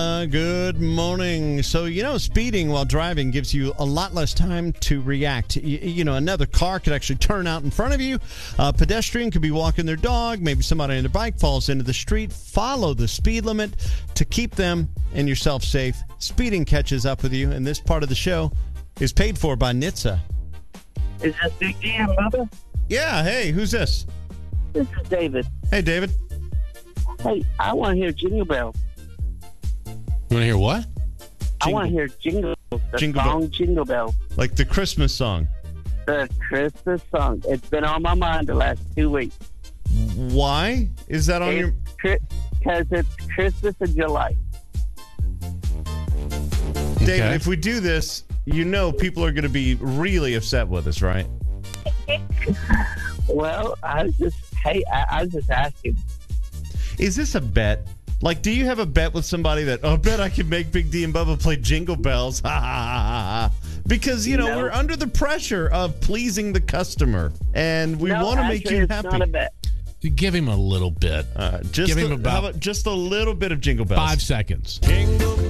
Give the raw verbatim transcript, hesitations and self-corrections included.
Uh, good morning. So, you know, speeding while driving gives you a lot less time to react. You, you know, another car could actually turn out in front of you. A pedestrian could be walking their dog. Maybe somebody on their bike falls into the street. Follow the speed limit to keep them and yourself safe. Speeding catches up with you, and this part of the show is paid for by N H T S A. Is this Big D and Bubba? Yeah, hey, who's this? This is David. Hey, David. Hey, I want to hear Jingle Bells. You want to hear what? I want to hear Jingle Bells. The Jingle song Bell. Jingle Bells. Like the Christmas song. The Christmas song. It's been on my mind the last two weeks. Why is that on your... Because it's Christmas in July. David, Okay. if we do this, you know people are going to be really upset with us, right? Well, I was just, hey, I, I was just asking. Is this a bet? Like, do you have a bet with somebody that, oh, I bet I can make Big D and Bubba play Jingle Bells? Ha, ha, ha, ha. Because, you know, No. we're under the pressure of pleasing the customer, and we no, want to make actually, you it's happy. not a bet. Give him a little bit. Uh, just Give him a, about- how about just a little bit of Jingle Bells. Five seconds. Jingle